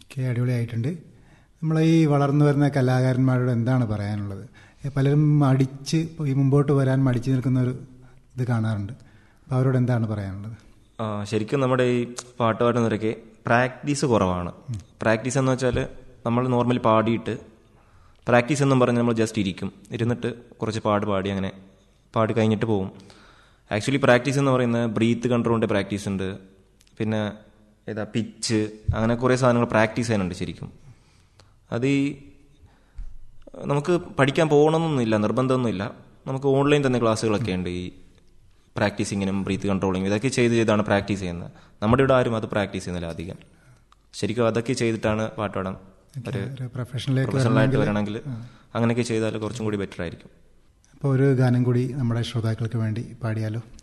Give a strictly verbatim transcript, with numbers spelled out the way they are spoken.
Okay, അടിപൊളിയായിട്ടുണ്ട്. നമ്മൾ ഈ വളർന്നു വരുന്ന കലാകാരന്മാരോട് എന്താണ് പറയാനുള്ളത്? പലരും മടിച്ച് ഈ മുമ്പോട്ട് വരാൻ മടിച്ചു നിൽക്കുന്ന ഒരു ഇത് കാണാറുണ്ട്. അപ്പോൾ അവരോട് എന്താണ് പറയാനുള്ളത്? ശരിക്കും നമ്മുടെ ഈ പാട്ട് പാടുന്നവരൊക്കെ പ്രാക്ടീസ് കുറവാണ്. പ്രാക്ടീസ് എന്ന് വെച്ചാൽ നമ്മൾ നോർമലി പാടിയിട്ട് പ്രാക്ടീസ് എന്നും പറഞ്ഞ് നമ്മൾ ജസ്റ്റ് ഇരിക്കും, ഇരുന്നിട്ട് കുറച്ച് പാട് പാടി അങ്ങനെ പാടി കഴിഞ്ഞിട്ട് പോകും. ആക്ച്വലി പ്രാക്ടീസ് എന്ന് പറയുന്നത് ബ്രീത്ത് കൺട്രോളിൻ്റെ പ്രാക്ടീസ് ഉണ്ട്, പിന്നെ ഏതാ പിച്ച്, അങ്ങനെ കുറേ സാധനങ്ങൾ പ്രാക്ടീസ് ചെയ്യാനുണ്ട്. ശരിക്കും അത് ഈ നമുക്ക് പഠിക്കാൻ പോകണമെന്നൊന്നുമില്ല, നിർബന്ധമൊന്നുമില്ല. നമുക്ക് ഓൺലൈൻ തന്നെ ക്ലാസ്സുകളൊക്കെ ഉണ്ട് ഈ പ്രാക്ടീസിങ്ങിനും ബ്രീത്ത് കൺട്രോളിങ്ങും. ഇതൊക്കെ ചെയ്ത് ചെയ്താണ് പ്രാക്ടീസ് ചെയ്യുന്നത്. നമ്മുടെ ഇവിടെ ആരും അത് പ്രാക്ടീസ് ചെയ്യുന്നില്ല അധികം. ശരിക്കും അതൊക്കെ ചെയ്തിട്ടാണ് പാട്ട് പാടാൻ ഒരു പ്രൊഫഷണലായിട്ട് വരണമെങ്കിൽ അങ്ങനെയൊക്കെ ചെയ്താൽ കുറച്ചും കൂടി ബെറ്റർ ആയിരിക്കും. അപ്പോൾ ഒരു ഗാനം കൂടി നമ്മുടെ ശ്രോതാക്കൾക്ക് വേണ്ടി പാടിയാലോ?